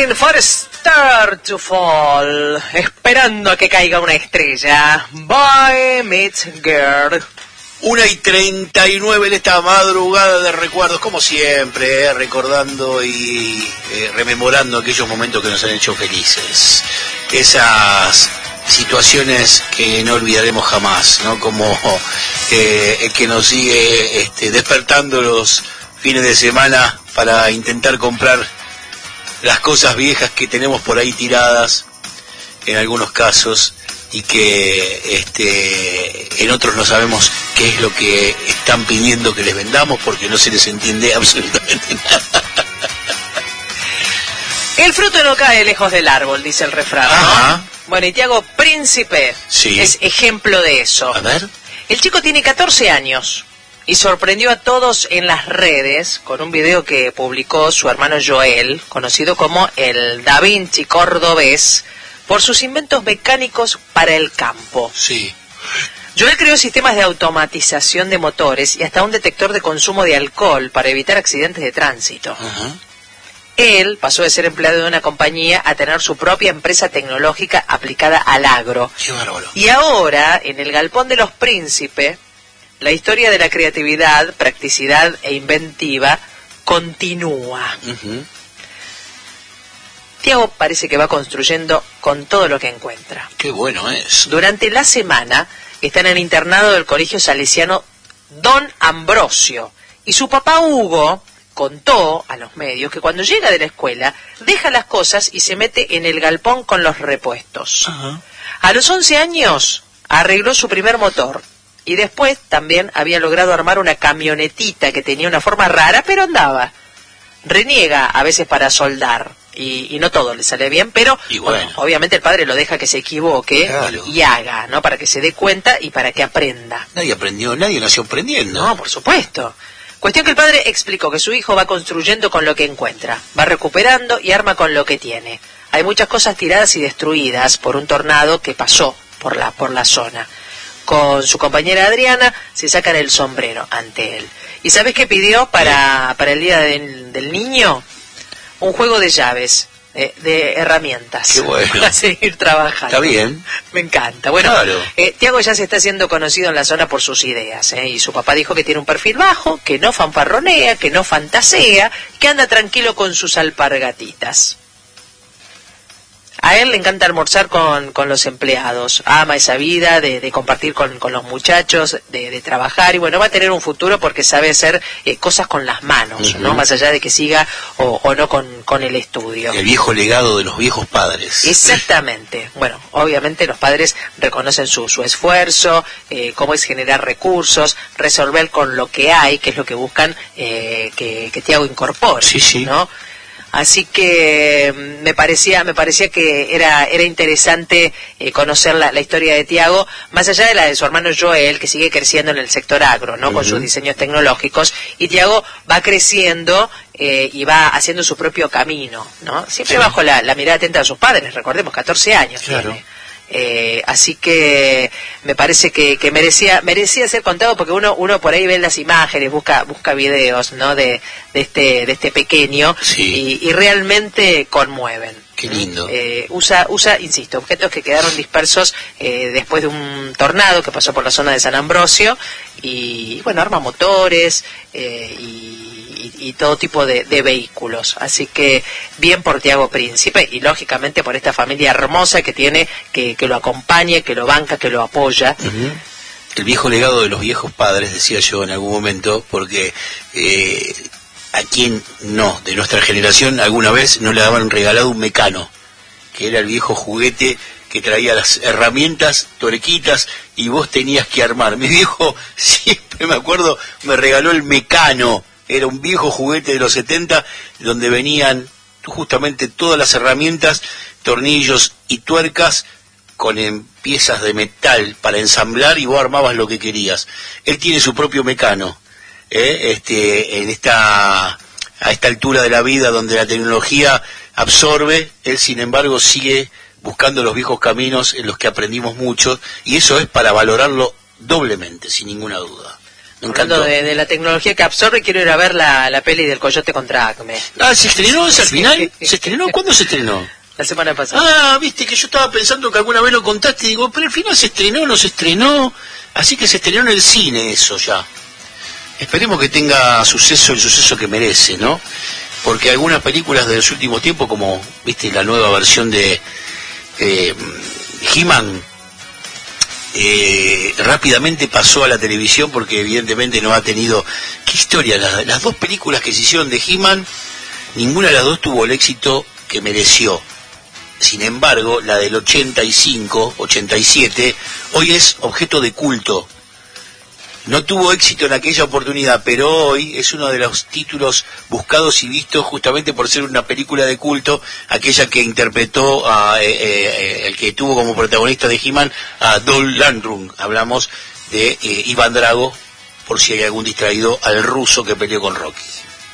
Waiting for a star to fall. Esperando a que caiga una estrella. Boy meets girl. 1:39 en esta madrugada de recuerdos, como siempre, recordando y rememorando aquellos momentos que nos han hecho felices. Esas situaciones que no olvidaremos jamás, ¿no? Como el que nos sigue despertando los fines de semana para intentar comprar las cosas viejas que tenemos por ahí tiradas, en algunos casos, y que en otros no sabemos qué es lo que están pidiendo que les vendamos porque no se les entiende absolutamente nada. El fruto no cae lejos del árbol, dice el refrán, ¿no? Ajá. Bueno, y Tiago Príncipe Sí. es ejemplo de eso. A ver. El chico tiene 14 años y sorprendió a todos en las redes con un video que publicó su hermano Joel, conocido como el Da Vinci cordobés, por sus inventos mecánicos para el campo. Sí. Joel creó sistemas de automatización de motores y hasta un detector de consumo de alcohol para evitar accidentes de tránsito. Ajá. Él pasó de ser empleado de una compañía a tener su propia empresa tecnológica aplicada al agro. Qué bárbaro. Y ahora, en el Galpón de los Príncipes, la historia de la creatividad, practicidad e inventiva continúa. Uh-huh. Tiago parece que va construyendo con todo lo que encuentra. Qué bueno es. Durante la semana está en el internado del colegio salesiano Don Ambrosio. Y su papá Hugo contó a los medios que cuando llega de la escuela deja las cosas y se mete en el galpón con los repuestos. Ajá. A los 11 años arregló su primer motor. Y después también había logrado armar una camionetita que tenía una forma rara, pero andaba. Reniega a veces para soldar. Y no todo le sale bien, pero bueno, obviamente el padre lo deja que se equivoque, claro, y haga, ¿no? Para que se dé cuenta y para que aprenda. Nadie nació aprendiendo. No, por supuesto. Cuestión que el padre explicó que su hijo va construyendo con lo que encuentra, va recuperando y arma con lo que tiene. Hay muchas cosas tiradas y destruidas por un tornado que pasó por la zona. Con su compañera Adriana se sacan el sombrero ante él. ¿Y sabes qué pidió para el día del niño? Un juego de llaves, de herramientas. Qué bueno. Para seguir trabajando. Está bien. Me encanta. Bueno, claro. Tiago ya se está haciendo conocido en la zona por sus ideas, y su papá dijo que tiene un perfil bajo, que no fanfarronea, que no fantasea, que anda tranquilo con sus alpargatitas. A él le encanta almorzar con los empleados, ama esa vida de compartir con los muchachos, de trabajar, y bueno, va a tener un futuro porque sabe hacer cosas con las manos, ¿no? Más allá de que siga o no con el estudio. El viejo legado de los viejos padres. Exactamente. Bueno, obviamente los padres reconocen su esfuerzo, cómo es generar recursos, resolver con lo que hay, que es lo que buscan que Tiago incorpore, sí, sí, ¿no? Así que me parecía que era interesante conocer la historia de Tiago, más allá de la de su hermano Joel, que sigue creciendo en el sector agro, ¿no? Con sus diseños tecnológicos, y Tiago va creciendo y va haciendo su propio camino, ¿no? Siempre bajo la mirada atenta de sus padres, recordemos, 14 años claro. tiene. Así que me parece que merecía ser contado, porque uno por ahí ve las imágenes, busca videos, ¿no? de este pequeño, sí, y realmente conmueven. Qué lindo. Usa, insisto, objetos que quedaron dispersos después de un tornado que pasó por la zona de San Ambrosio, y bueno, arma motores y todo tipo de vehículos. Así que bien por Tiago Príncipe, y lógicamente por esta familia hermosa que tiene, que lo acompaña, que lo banca, que lo apoya. Uh-huh. El viejo legado de los viejos padres, decía yo en algún momento, porque a quien no, de nuestra generación, alguna vez no le daban regalado un mecano, que era el viejo juguete que traía las herramientas, tuerquitas, y vos tenías que armar. Mi viejo, siempre me acuerdo, me regaló el mecano. Era un viejo juguete de los 70, donde venían justamente todas las herramientas, tornillos y tuercas, con piezas de metal para ensamblar, y vos armabas lo que querías. Él tiene su propio mecano, a esta altura de la vida, donde la tecnología absorbe, él sin embargo sigue buscando los viejos caminos en los que aprendimos mucho, y eso es para valorarlo doblemente, sin ninguna duda. Me Hablando encantó. de la tecnología que absorbe, quiero ir a ver la peli del Coyote contra Acme. Ah, ¿se estrenó esa al final? ¿Se estrenó? ¿Cuándo se estrenó? La semana pasada. Ah, viste que yo estaba pensando que alguna vez lo contaste y digo, pero al final se estrenó, no se estrenó. Así que se estrenó en el cine eso ya. Esperemos que tenga el suceso que merece, ¿no? Porque algunas películas de los últimos tiempos, como, viste, la nueva versión de He-Man, rápidamente pasó a la televisión porque evidentemente no ha tenido... ¿Qué historia? Las dos películas que se hicieron de He-Man, ninguna de las dos tuvo el éxito que mereció. Sin embargo, la del 85, 87, hoy es objeto de culto. No tuvo éxito en aquella oportunidad, pero hoy es uno de los títulos buscados y vistos justamente por ser una película de culto, aquella que interpretó a el que tuvo como protagonista de He-Man, a Dolph Lundgren. Hablamos de Iván Drago, por si hay algún distraído, al ruso que peleó con Rocky.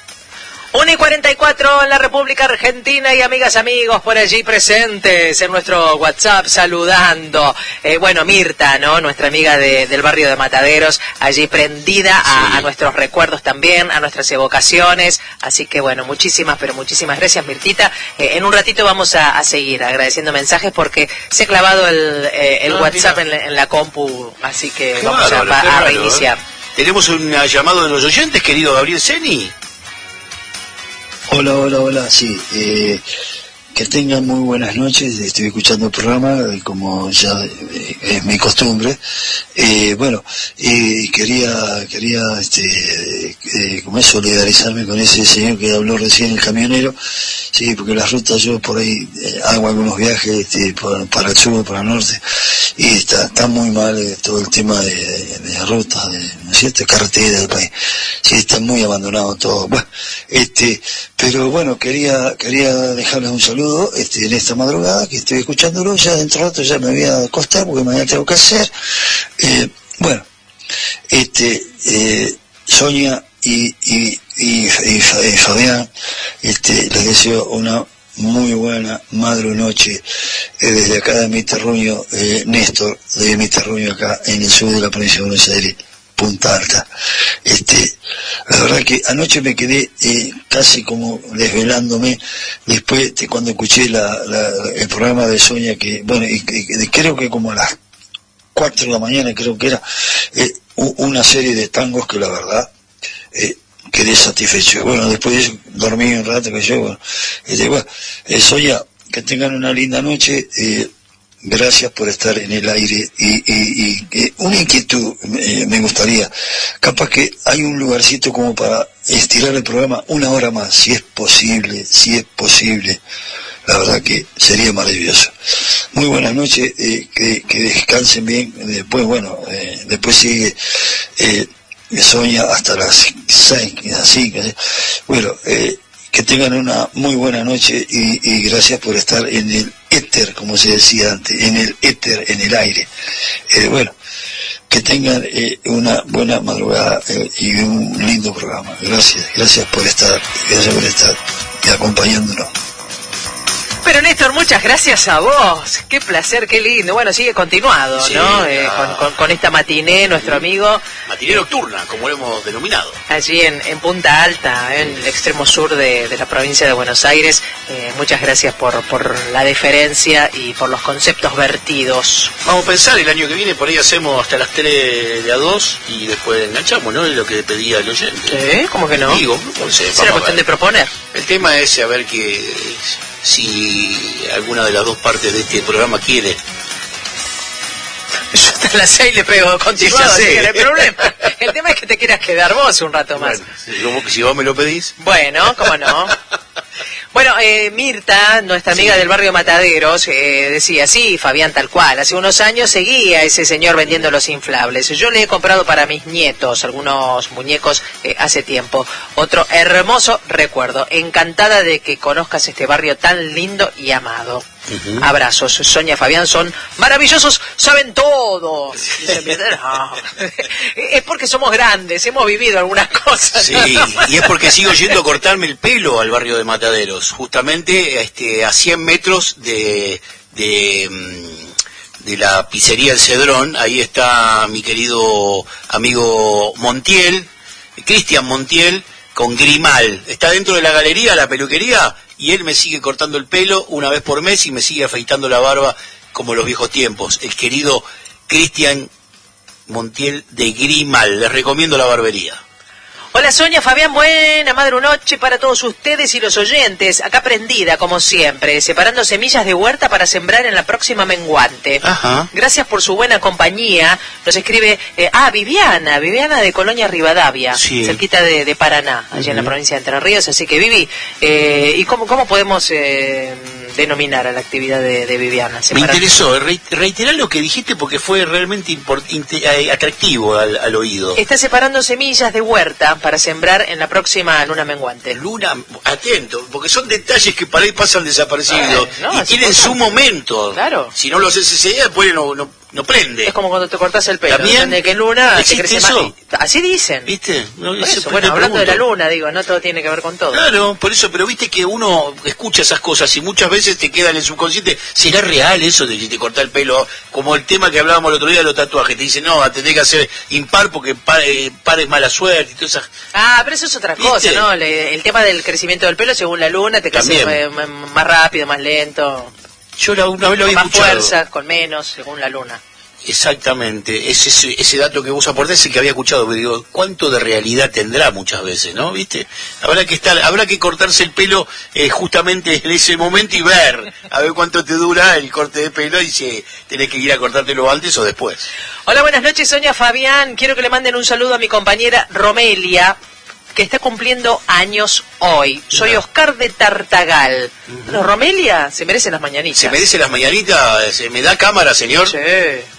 1:44 en la República Argentina y amigas, amigos por allí presentes en nuestro WhatsApp saludando. Bueno, Mirta, ¿no? Nuestra amiga del barrio de Mataderos, allí prendida a nuestros recuerdos también, a nuestras evocaciones. Así que bueno, muchísimas gracias, Mirtita. En un ratito vamos a seguir agradeciendo mensajes porque se ha clavado el WhatsApp en la compu, así que vamos a reiniciar. Tenemos un llamado de los oyentes, querido Gabriel Seni. Hola, sí, que tengan muy buenas noches, estoy escuchando el programa, como ya es mi costumbre. Quería como es, solidarizarme con ese señor que habló recién, el camionero, sí, porque las rutas yo por ahí hago algunos viajes para el sur, para el norte, y está muy mal todo el tema de rutas, ¿no es cierto?, carretera del país, sí, está muy abandonado todo. Bueno, pero bueno, quería dejarles un saludo en esta madrugada, que estoy escuchándolo. Ya dentro de rato ya me voy a acostar porque mañana tengo que hacer. Sonia y Fabián, les deseo una muy buena madre noche desde acá de mi terruño, Néstor, de mi terruño acá en el sur de la provincia de Buenos Aires, Punta Alta. La verdad que anoche me quedé casi como desvelándome después de cuando escuché el programa de Sonia, que bueno, y creo que como a las 4 de la mañana creo que era una serie de tangos que la verdad quedé satisfecho. Bueno, después de eso dormí un rato que yo, Sonia, que tengan una linda noche. Gracias por estar en el aire y una inquietud me gustaría, capaz que hay un lugarcito como para estirar el programa una hora más, si es posible, la verdad que sería maravilloso. Muy buenas noches, que descansen bien. Después, bueno, después sigue Sonia hasta las 6, así que bueno, que tengan una muy buena noche y gracias por estar en el éter, como se decía antes, en el éter, en el aire. Bueno, que tengan una buena madrugada y un lindo programa. Gracias por estar y acompañándonos. Pero Néstor, muchas gracias a vos, qué placer, qué lindo. Bueno, sigue continuado, sí, ¿no? Con esta matiné, nuestro amigo. Matiné nocturna, como lo hemos denominado. Allí en Punta Alta, en el extremo sur de la provincia de Buenos Aires. Muchas gracias por la deferencia y por los conceptos vertidos. Vamos a pensar, el año que viene por ahí hacemos hasta las 3 de a 2 y después enganchamos, ¿no? Es lo que pedía el oyente. ¿Cómo que no? Digo, no sé, será cuestión de proponer. El tema es saber si alguna de las dos partes de este programa quiere. Yo hasta las 6 le pego continuado, así que no hay problema. El tema es que te quieras quedar vos un rato más. Bueno, si vos me lo pedís. Bueno, cómo no. Bueno, Mirta, nuestra amiga del barrio Mataderos, decía, sí, Fabián, tal cual, hace unos años seguía ese señor vendiendo los inflables. Yo le he comprado para mis nietos algunos muñecos hace tiempo. Otro hermoso recuerdo. Encantada de que conozcas este barrio tan lindo y amado. Uh-huh. Abrazos. Sonia, Fabián son maravillosos, saben todo. No. Es porque somos grandes, hemos vivido algunas cosas. Sí, y es porque sigo yendo a cortarme el pelo al barrio de Mataderos, justamente a 100 metros de de la pizzería El Cedrón. Ahí está mi querido amigo Montiel, Cristian Montiel, con Grimal. Está dentro de la galería, la peluquería, y él me sigue cortando el pelo una vez por mes y me sigue afeitando la barba como los viejos tiempos. El querido Cristian Montiel de Grimal. Les recomiendo la barbería. Hola Sonia, Fabián, buena madrunoche para todos ustedes y los oyentes. Acá prendida, como siempre, separando semillas de huerta para sembrar en la próxima menguante. Ajá. Gracias por su buena compañía. Nos escribe, Viviana de Colonia Rivadavia, sí, cerquita de Paraná, allá en la provincia de Entre Ríos. Así que Vivi, ¿y cómo podemos denominar a la actividad de Viviana? Me interesó, reiterar lo que dijiste porque fue realmente atractivo al oído. Está separando semillas de huerta para sembrar en la próxima luna menguante. Luna, atento, porque son detalles que para ahí pasan desaparecidos y tienen su momento. Claro. Si no lo haces ese día, después no prende. Es como cuando te cortas el pelo. ¿También? De que luna te crece eso? más. Así dicen. ¿Viste? No, eso, bueno, hablando de la luna, digo, no todo tiene que ver con todo. Claro, por eso, pero viste que uno escucha esas cosas y muchas veces te queda en el subconsciente. ¿Será real eso de que te corta el pelo? Como el tema que hablábamos el otro día de los tatuajes. Te dicen, no, tenés que hacer impar porque par es mala suerte y todas esas... Pero eso es otra cosa, ¿no? El tema del crecimiento del pelo según la luna te crece más rápido, más lento. Yo una vez lo había escuchado. Con más fuerza, con menos, según la luna. Exactamente, ese dato que vos aportás es el que había escuchado, pero digo, ¿cuánto de realidad tendrá muchas veces, no? ¿Viste? Habrá que cortarse el pelo justamente en ese momento y ver, a ver cuánto te dura el corte de pelo y si tenés que ir a cortártelo antes o después. Hola, buenas noches, Sonia, Fabián. Quiero que le manden un saludo a mi compañera Romelia, que está cumpliendo años hoy. Soy Oscar de Tartagal. Bueno, Romelia se merece las mañanitas. ¿Se merece las mañanitas? ¿Me da cámara, señor? Sí.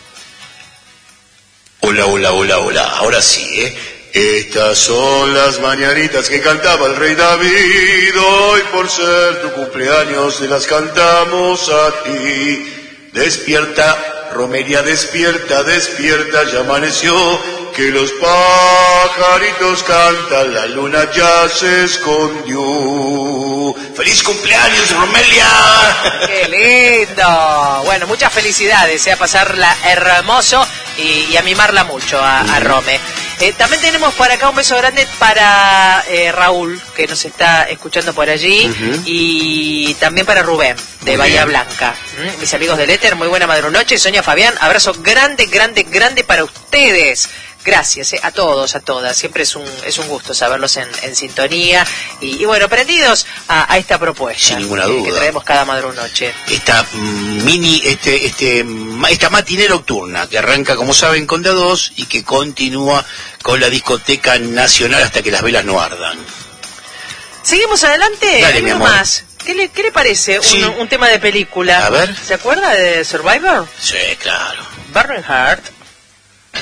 Hola, ahora sí, Estas son las mañanitas que cantaba el rey David, hoy por ser tu cumpleaños te las cantamos a ti. Despierta, Romelia, despierta, ya amaneció, que los pajaritos cantan, la luna ya se escondió. ¡Feliz cumpleaños, Romelia! ¡Qué lindo! Bueno, muchas felicidades, a pasarla hermoso y a mimarla mucho a Rome. También tenemos por acá un beso grande para Raúl, que nos está escuchando por allí, y también para Rubén, de Bahía Blanca. Mis amigos del Éter, muy buena madrunoche. Sonia, Fabián, abrazo grande para ustedes. Gracias a todos, a todas. Siempre es un gusto saberlos en sintonía y bueno, prendidos a esta propuesta. Sin ninguna duda. Que traemos cada madrunoche. Esta esta matiné nocturna que arranca, como saben, con de a 2 y que continúa con la discoteca nacional hasta que las velas no ardan. Seguimos adelante. Dale, mi amor. Más. ¿Qué le parece un tema de película? A ver. ¿Se acuerda de Survivor? Sí, claro. Bernhardt.